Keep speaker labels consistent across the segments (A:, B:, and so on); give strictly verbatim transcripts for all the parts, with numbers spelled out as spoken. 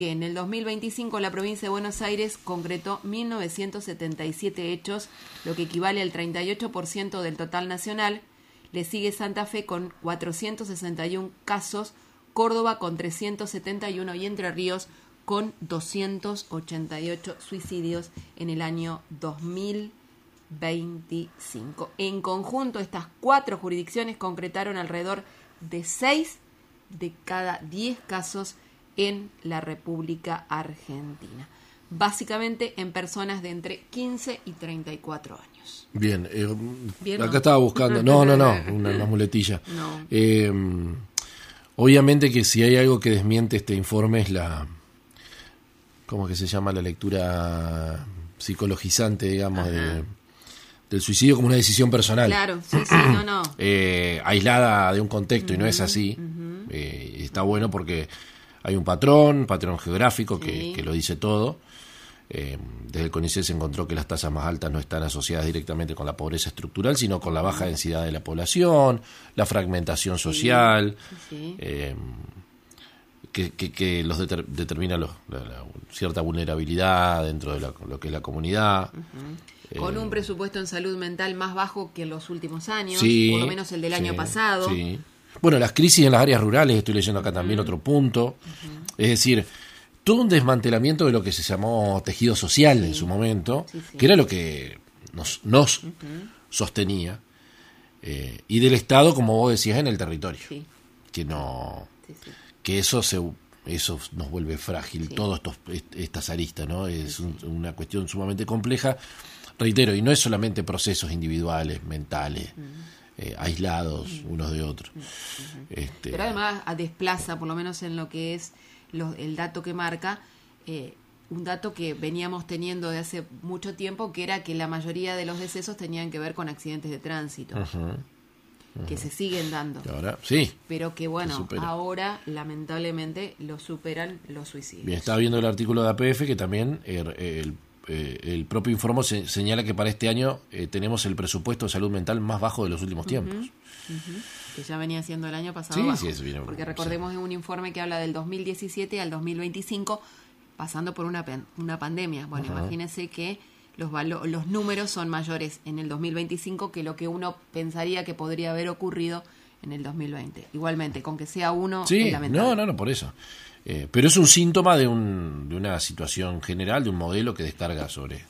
A: En el dos mil veinticinco la provincia de Buenos Aires concretó mil novecientos setenta y siete hechos, lo que equivale al treinta y ocho por ciento del total nacional. Le sigue Santa Fe con cuatrocientos sesenta y uno casos, Córdoba con trescientos setenta y uno y Entre Ríos con doscientos ochenta y ocho suicidios en el año dos mil veinticinco. En conjunto, estas cuatro jurisdicciones concretaron alrededor de seis de cada diez casos en la República Argentina, básicamente en personas de entre quince y treinta y cuatro años.
B: Bien, eh,
A: Bien,
B: acá
A: ¿no?
B: estaba buscando, no, no, no, una, una muletilla.
A: No.
B: Eh, obviamente que si hay algo que desmiente este informe es la, ¿cómo que se llama? La lectura psicologizante, digamos, de, del suicidio como una decisión personal.
A: Claro, sí, sí, no, no.
B: Eh, aislada de un contexto, uh-huh, y no es así. Uh-huh. Eh, está bueno porque hay un patrón, patrón geográfico, sí, que, que lo dice todo. Eh, desde el CONICET se encontró que las tasas más altas no están asociadas directamente con la pobreza estructural, sino con la baja densidad de la población, la fragmentación social, sí, sí. Eh, que, que, que los deter, determina los, la, la, cierta vulnerabilidad dentro de la, lo que es la comunidad.
A: Uh-huh. Con eh, un presupuesto en salud mental más bajo que en los últimos años,
B: sí,
A: por lo menos el del
B: sí,
A: año pasado.
B: Sí. Bueno, las crisis en las áreas rurales, estoy leyendo acá también uh-huh. otro punto. Uh-huh. Es decir, todo un desmantelamiento de lo que se llamó tejido social, sí, en su momento, sí, sí. que era lo que nos, nos uh-huh. sostenía, eh, y del Estado, como vos decías, en el territorio. Sí. Que no, sí, sí. que eso se eso nos vuelve frágil, sí. todas estas aristas, ¿no? Es sí, sí. Un, una cuestión sumamente compleja. Reitero, y no es solamente procesos individuales, mentales, uh-huh. Eh, aislados uh-huh. unos de otros.
A: Uh-huh.
B: Este,
A: Pero además desplaza, por lo menos en lo que es lo, el dato que marca, eh, un dato que veníamos teniendo de hace mucho tiempo, que era que la mayoría de los decesos tenían que ver con accidentes de tránsito, uh-huh. Uh-huh. que se siguen dando.
B: Ahora, sí.
A: Pero que bueno, ahora lamentablemente lo superan los suicidios.
B: Bien, estaba viendo el artículo de A P F que también el, el Eh, el propio informe se, señala que para este año eh, tenemos el presupuesto de salud mental más bajo de los últimos tiempos.
A: Uh-huh, uh-huh. Que ya venía siendo el año pasado
B: sí,
A: bajo,
B: sí, eso viene,
A: porque recordemos sí. en un informe que habla del dos mil diecisiete al dos mil veinticinco, pasando por una, una pandemia. Bueno, uh-huh. imagínense que los, valo- los números son mayores en el dos mil veinticinco que lo que uno pensaría que podría haber ocurrido en el dos mil veinte. Igualmente, con que sea uno,
B: sí,
A: es lamentable.
B: no, no, no, por eso. Eh, pero es un síntoma de, un, de una situación general, de un modelo que descarga sobre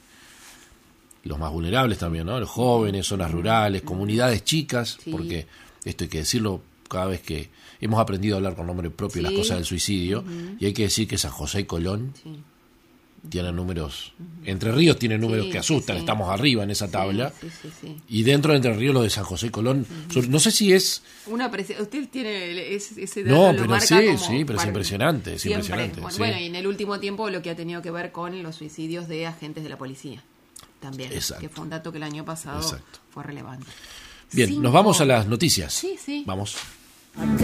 B: los más vulnerables también, ¿no? Los jóvenes, zonas rurales, comunidades chicas, sí. porque esto hay que decirlo cada vez que hemos aprendido a hablar con nombre propio sí. las cosas del suicidio, uh-huh. y hay que decir que San José y Colón sí. tienen números, uh-huh. Entre Ríos tienen números sí, que asustan, sí. estamos arriba en esa tabla, sí, sí, sí, sí. y dentro de Entre Ríos lo de San José y Colón, uh-huh. no sé si es...
A: Una presi- usted tiene ese, ese dato,
B: no,
A: lo
B: pero
A: marca
B: sí,
A: como
B: sí, pero es impresionante, es
A: siempre.
B: impresionante.
A: Bueno,
B: sí.
A: bueno, y en el último tiempo lo que ha tenido que ver con los suicidios de agentes de la policía, también, exacto. que fue un dato que el año pasado exacto. fue relevante.
B: Bien, Cinco. Nos vamos a las noticias.
A: Sí, sí.
B: Vamos.